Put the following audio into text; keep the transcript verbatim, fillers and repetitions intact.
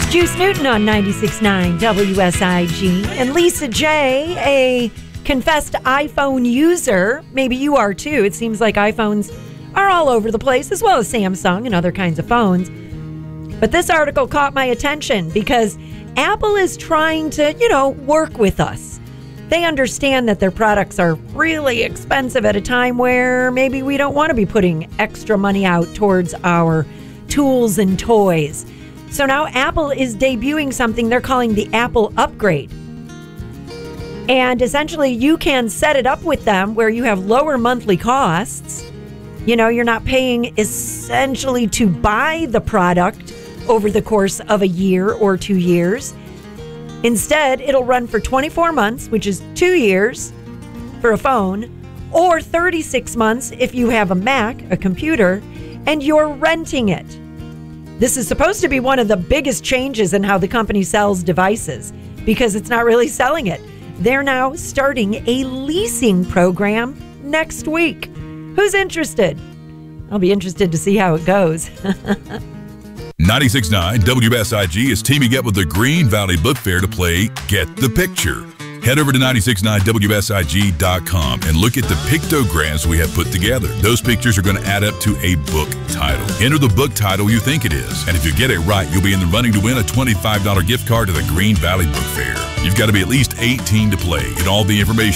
Juice Newton on ninety-six point nine W S I G. And Lisa J, a confessed iPhone user. Maybe you are too. It seems like iPhones are all over the place, as well as Samsung and other kinds of phones. But this article caught my attention because Apple is trying to, you know, work with us. They understand that their products are really expensive at a time where maybe we don't want to be putting extra money out towards our tools and toys. So now Apple is debuting something they're calling the Apple Upgrade. And essentially you can set it up with them where you have lower monthly costs. You know, you're not paying essentially to buy the product over the course of a year or two years. Instead, it'll run for twenty-four months, which is two years for a phone, or thirty-six months if you have a Mac, a computer, and you're renting it. This is supposed to be one of the biggest changes in how the company sells devices because it's not really selling it. They're now starting a leasing program next week. Who's interested? I'll be interested to see how it goes. ninety-six point nine W S I G is teaming up with the Green Valley Book Fair to play Get the Picture. Head over to ninety-six point nine W S I G dot com and look at the pictograms we have put together. Those pictures are going to add up to a book title. Enter the book title you think it is, and if you get it right, you'll be in the running to win a twenty-five dollars gift card to the Green Valley Book Fair. You've got to be at least eighteen to play, and all the information